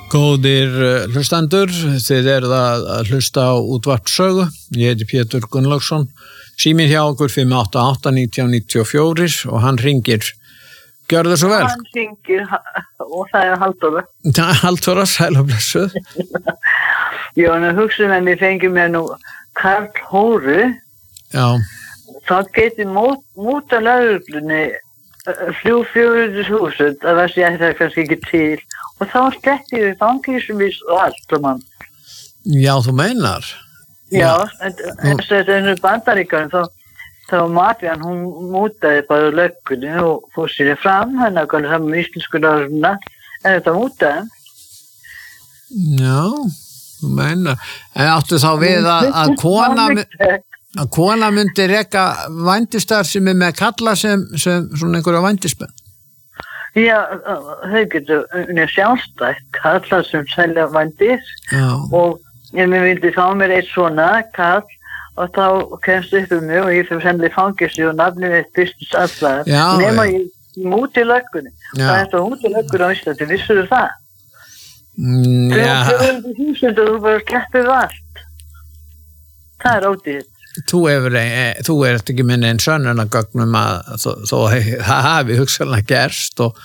Góðir hlustendur, þið eruð að hlusta á útvarpssögu. Ég heiti Pétur Gunnlaugsson. Síminn hjá okkur 588-1994 og hann hringir. Gjörðu svo vel. Hann hringir og það Halldóra. Halldóra, sæl og blessuð. Já, en hugsa með mér fengi mér nú Karl Hóru. Já. Það geti múta lögreglunni 300.000, það veist ég það kannski ekki til. Og þá sletti við fangelsisvist og allt saman. Já, þú meinar? Já, en þessu Bandaríkjunum þá Marian, hún mútaði bara löggunni og fór sér fram, henni að gala saman með íslensku lögregluna, en þetta mútaði. Já, þú meinar. En áttu þá við að kona myndi reka vændistarfsemi með kalla sem svona einhverja vændismenn? Já, þau getur sjálfstætt kallar sem selja vændis og ég vildi fá mér eitt svona kall og þá kemst upp mig og ég fyrir sennilega fangilsi og nafnið eitt business allar nema ég múti löggunni. Það er þetta múti löggur á Íslandi, vissur þú það? Já. 300.000 og þú bara sleppið allt. Það er ódýrt. Þú ert ekki minni en sönnunargögnum að þó það hafi hugsanlega gerst og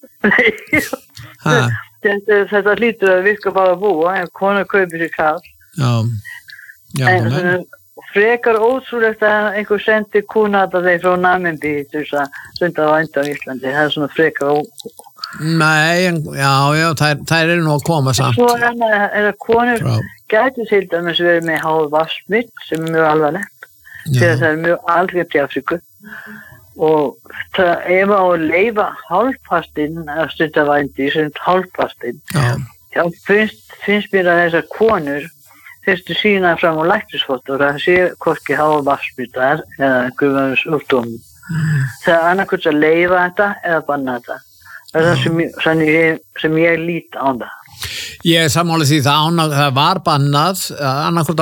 þetta hlýtur að virka bara að búa ef kona kaupir sér kall. En frekar ótrúlegt að einhver sendi kúnata þeir frá Namibí til þess að stunda vændi á Íslandi. Það er svona frekar Nei, já, þær eru nú að koma samt. Svo er það konur gæti til dæmis verið með hálfvassmitt sem er mjög alvarlegt þegar það er mjög algengt í Afríku og það ef á að leyfa hálfpastinn að stunda vændi sem hálfpastinn þá finnst mér að þessar konur þurftu sína fram á læknisvottorð að sé hvorki hálfvassmittar eða einhverjum útdómum. Það er annarkvæmt að leyfa þetta eða banna þetta. Það er það sem ég lít á það. Ég sammála því það var bannað annarkvæmt